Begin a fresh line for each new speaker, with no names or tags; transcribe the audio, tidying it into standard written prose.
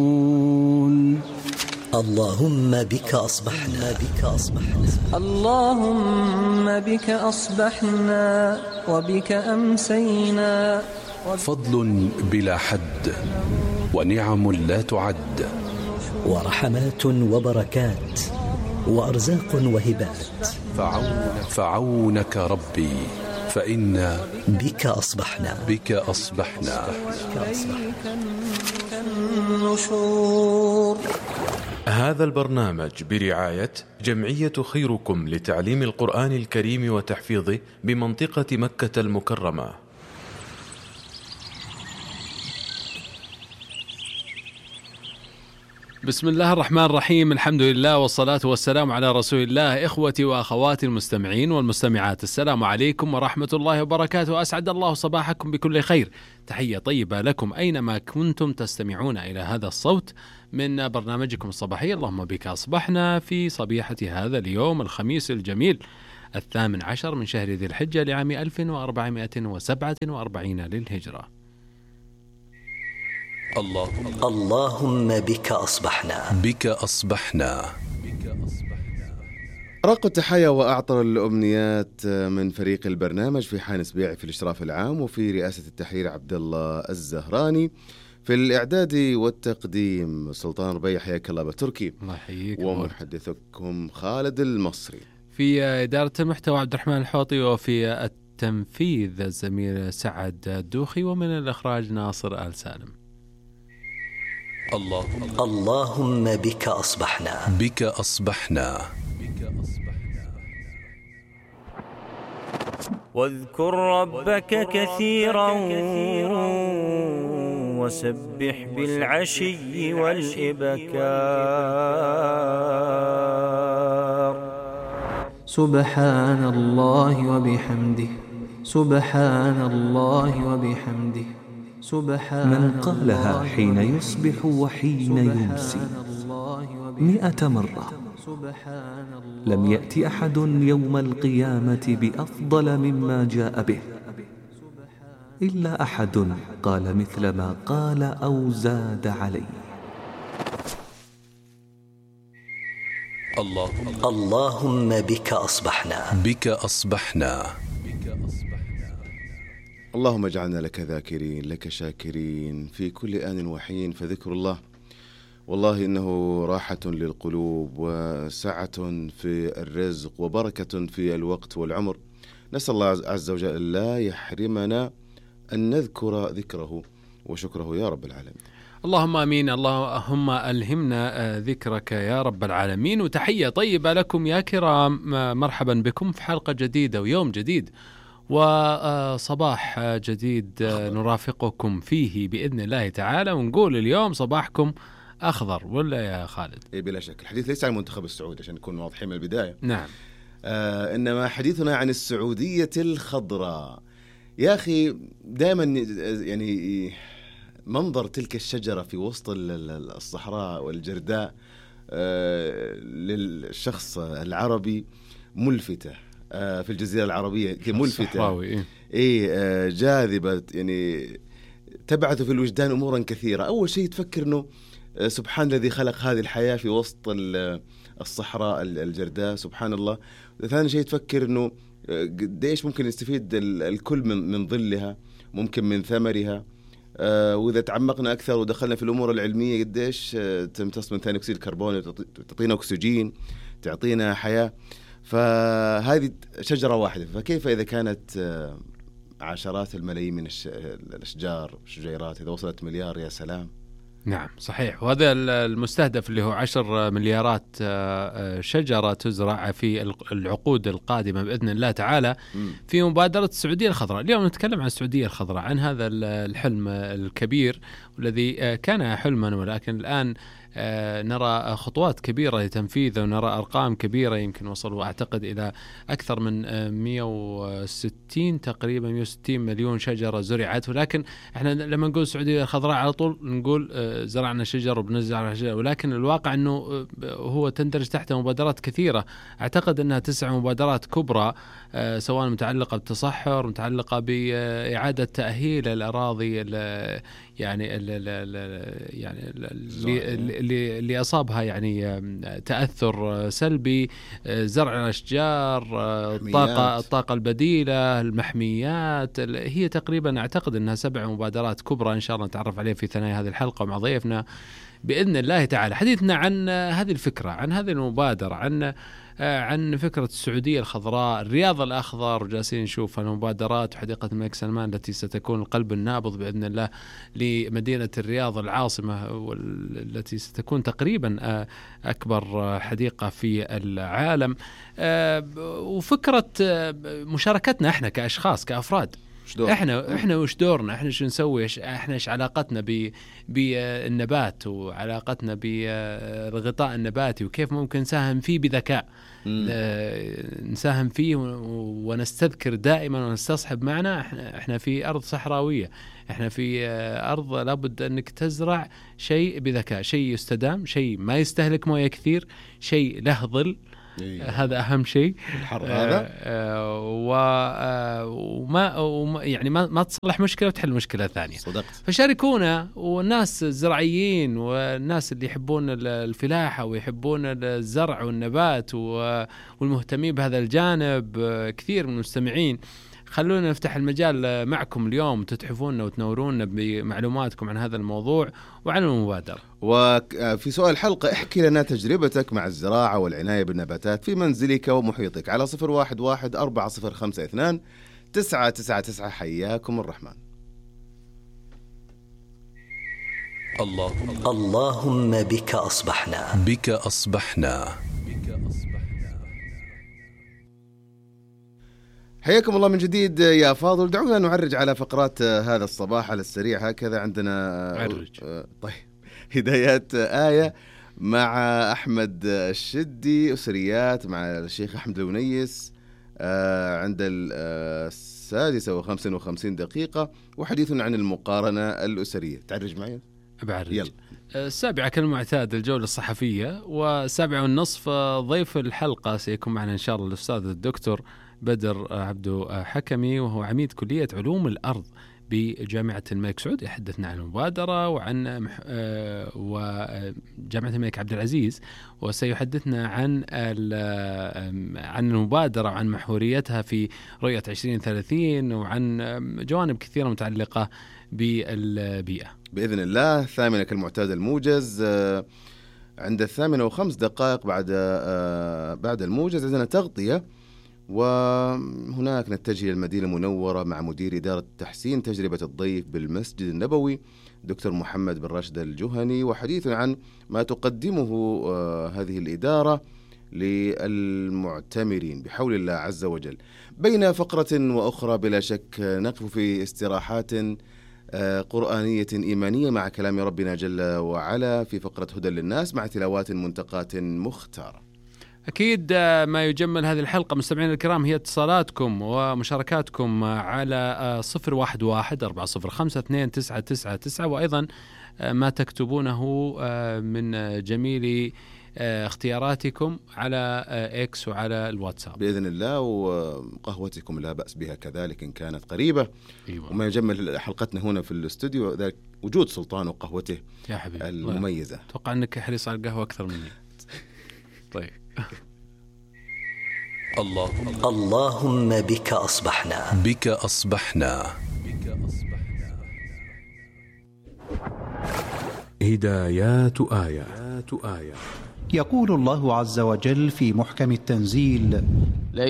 اللهم بك أصبحنا
اللهم بك أصبحنا وبك أمسينا.
فضل بلا حد ونعم لا تعد،
ورحمات وبركات وأرزاق وهبات.
فعونك ربي فإنا
بك أصبحنا
النشور.
هذا البرنامج برعاية جمعية خيركم لتعليم القرآن الكريم وتحفيظه بمنطقة مكة المكرمة.
بسم الله الرحمن الرحيم، الحمد لله والصلاة والسلام على رسول الله. إخوتي وأخواتي المستمعين والمستمعات، السلام عليكم ورحمة الله وبركاته. أسعد الله صباحكم بكل خير. تحية طيبة لكم أينما كنتم تستمعون إلى هذا الصوت من برنامجكم الصباحي اللهم بك أصبحنا، في صبيحة هذا اليوم الخميس الجميل 18 من شهر ذي الحجة لعام 1447 للهجرة.
اللهم بك أصبحنا.
أرق التحايا وأعطر الأمنيات من فريق البرنامج في حان سبيعي في الإشراف العام، وفي رئاسة التحرير عبد الله الزهراني، في الإعداد والتقديم سلطان ربيع، حياك الله بتركي،
الله يحييك،
ومحدثكم خالد المصري،
في إدارة المحتوى عبد الرحمن الحوطي، وفي التنفيذ الزميل سعد الدوخي، ومن الإخراج ناصر آل سالم.
اللهم بك أصبحنا.
واذكر ربك كثيرا وسبح بالعشي والإبكار.
سبحان الله وبحمده، سبحان الله وبحمده،
من قالها حين يصبح وحين يمسي 100 مرة لم يأتي أحد يوم القيامة بأفضل مما جاء به، إلا أحد قال مثل ما قال أو زاد عليه.
اللهم بك أصبحنا.
اللهم اجعلنا لك ذاكرين، لك شاكرين في كل آن وحين، فذكر الله والله إنه راحة للقلوب وسعة في الرزق وبركة في الوقت والعمر. نسأل الله عز وجل لا يحرمنا أن نذكر ذكره وشكره يا رب العالمين.
اللهم آمين. اللهم ألهمنا ذكرك يا رب العالمين. وتحية طيبة لكم يا كرام، مرحبا بكم في حلقة جديدة ويوم جديد وصباح جديد نرافقكم فيه بإذن الله تعالى، ونقول اليوم صباحكم أخضر، ولا يا خالد؟
إيه بلا شك. الحديث ليس عن المنتخب السعودي عشان نكون واضحين من البداية.
نعم.
إنما حديثنا عن السعودية الخضراء. يا أخي دائما يعني منظر تلك الشجرة في وسط الصحراء والجرداء للشخص العربي ملفتة. في الجزيرة العربية ملفتة، جاذبة، يعني تبعث في الوجدان أمورا كثيرة. أول شيء تفكر أنه سبحان الذي خلق هذه الحياة في وسط الصحراء الجرداء، سبحان الله. ثاني شيء تفكر أنه قديش ممكن يستفيد الكل من ظلها، ممكن من ثمرها. وإذا تعمقنا أكثر ودخلنا في الأمور العلمية قديش تمتص من ثاني أكسيد الكربون، تعطينا أكسجين، تعطينا حياة. فهذه شجرة واحدة، فكيف إذا كانت عشرات الملايين من الأشجار والشجيرات، إذا وصلت مليار يا سلام.
نعم صحيح. وهذا المستهدف اللي هو 10 مليارات شجرة تزرع في العقود القادمة بإذن الله تعالى في مبادرة السعودية الخضراء. اليوم نتكلم عن السعودية الخضراء، عن هذا الحلم الكبير والذي كان حلما، ولكن الآن نرى خطوات كبيرة لتنفيذه، ونرى أرقام كبيرة، يمكن وصلوا أعتقد إلى أكثر من 160 تقريبا 160 مليون شجرة زرعت. ولكن احنا لما نقول السعودية الخضراء على طول نقول زرعنا شجر وبنزرع شجر، ولكن الواقع أنه هو تندرج تحت مبادرات كثيرة. أعتقد أنها 9 مبادرات كبرى، سواء متعلقة بالتصحر، متعلقة بإعادة تأهيل الأراضي يعني اللي أصابها يعني تأثر سلبي، زرع الأشجار، الطاقة البديلة، المحميات. هي تقريبا أعتقد أنها 7 مبادرات كبرى إن شاء الله نتعرف عليها في ثنايا هذه الحلقة مع ضيفنا بإذن الله تعالى. حديثنا عن هذه الفكرة، عن هذه المبادرة، عن فكرة السعودية الخضراء، الرياض الأخضر، وجالسين نشوف المبادرات وحديقة الملك سلمان التي ستكون القلب النابض بإذن الله لمدينة الرياض العاصمة، والتي ستكون تقريبا أكبر حديقة في العالم. وفكرة مشاركتنا احنا كأشخاص كأفراد، احنا وش دورنا، احنا شو نسوي، احنا ايش علاقتنا بالنبات وعلاقتنا بالغطاء النباتي، وكيف ممكن نساهم فيه بذكاء، نساهم فيه ونستذكر دائما ونستصحب معنا احنا في أرض صحراوية، احنا في أرض لابد أنك تزرع شيء بذكاء، شيء يستدام، شيء ما يستهلك موية كثير، شيء له ظل. هذا أهم شيء.
الحر هذا
وما يعني ما تصلح مشكلة وتحل مشكلة ثانية.
صدقت.
فشاركونا، والناس الزراعيين والناس اللي يحبون الفلاحة ويحبون الزرع والنبات والمهتمين بهذا الجانب، كثير من المستمعين. خلونا نفتح المجال معكم اليوم، تتحفونا وتنورونا بمعلوماتكم عن هذا الموضوع وعن المبادرة.
وفي سؤال الحلقة، احكي لنا تجربتك مع الزراعة والعناية بالنباتات في منزلك ومحيطك على 011-402-999. حياكم الرحمن.
اللهم بك أصبحنا،
بك أصبحنا.
حياكم الله من جديد يا فاضل. دعونا نعرج على فقرات هذا الصباح على السريع هكذا. عندنا طيب هدايات آية مع أحمد الشدي، أسريات مع الشيخ أحمد الونيس عند 6:55 وحديث عن المقارنة الأسرية. تعرج معي؟
بعرج.
يلا.
7 كالمعتاد الجولة الصحفية، و7:30 ضيف الحلقة سيكون معنا إن شاء الله الأستاذ الدكتور بدر عبدو حكمي، وهو عميد كلية علوم الأرض بجامعة الملك سعود. يحدثنا عن المبادرة وعن وجامعة الملك عبد العزيز، وسيحدثنا عن المبادرة وعن محوريتها في رؤية 2030 وعن جوانب كثيرة متعلقة بالبيئة
بإذن الله. 8 كالمعتاد الموجز، عند 8:05 بعد الموجز عندنا تغطية، وهناك نتجه إلى المدينة المنورة مع مدير إدارة تحسين تجربة الضيف بالمسجد النبوي دكتور محمد بن راشد الجهني، وحديث عن ما تقدمه هذه الإدارة للمعتمرين بحول الله عز وجل. بين فقرة وأخرى بلا شك نقف في استراحات قرآنية إيمانية مع كلام ربنا جل وعلا في فقرة هدى للناس مع تلاوات منتقات مختارة.
أكيد ما يجمل هذه الحلقة مستمعين الكرام هي اتصالاتكم ومشاركاتكم على 011-405-2999، وأيضا ما تكتبونه من جميل اختياراتكم على إكس وعلى الواتساب
بإذن الله، وقهوتكم لا بأس بها كذلك إن كانت قريبة.
أيوة.
وما يجمل حلقتنا هنا في الاستوديو ذلك وجود سلطان وقهوته
يا حبيبي
المميزة.
أتوقع أنك حريص على القهوة أكثر مني. طيب.
اللهم بك أصبحنا،
بك أصبحنا.
هدايات آية.
يقول الله عز وجل في محكم التنزيل: